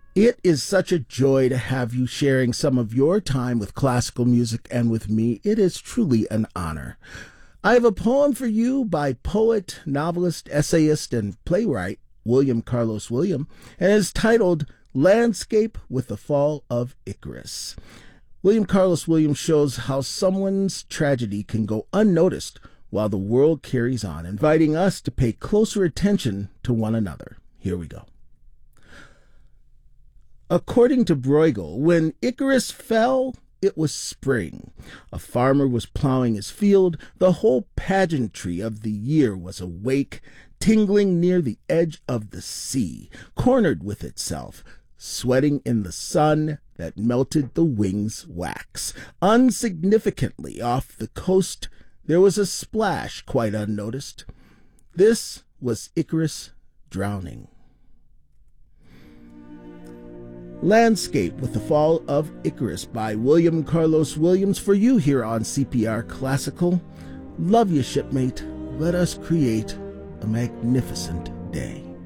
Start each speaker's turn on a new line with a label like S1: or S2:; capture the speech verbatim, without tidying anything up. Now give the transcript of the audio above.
S1: It is such a joy to have you sharing some of your time with classical music and with me. It is truly an honor. I have a poem for you by poet, novelist, essayist, and playwright William Carlos Williams, and is titled Landscape with the Fall of Icarus. William Carlos Williams shows how someone's tragedy can go unnoticed while the world carries on, inviting us to pay closer attention to one another. Here we go. According to Bruegel, when Icarus fell, it was spring. A farmer was plowing his field. The whole pageantry of the year was awake, tingling near the edge of the sea, cornered with itself, sweating in the sun that melted the wings' wax. Unsignificantly off the coast, there was a splash quite unnoticed. This was Icarus drowning. Landscape with the Fall of Icarus by William Carlos Williams for you here on C P R Classical. Love you, shipmate. Let us create a magnificent day.